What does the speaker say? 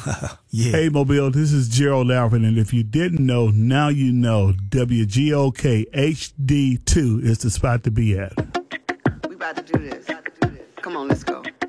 Yeah. Hey, Mobile, this is Gerald Alvin, and if you didn't know, now you know. WGOK HD2 is the spot to be at. We about to do this. Come on, let's go.